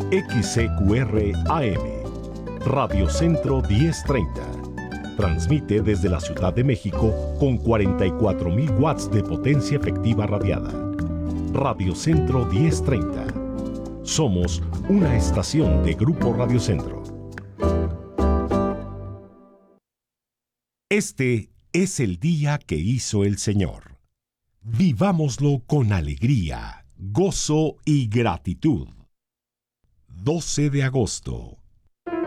XCQR AM, Radio Centro 1030. Transmite desde la Ciudad de México con 44,000 watts de potencia efectiva radiada. Radio Centro 1030. Somos una estación de Grupo Radio Centro. Este es el día que hizo el Señor. Vivámoslo con alegría, gozo y gratitud. 12 de agosto.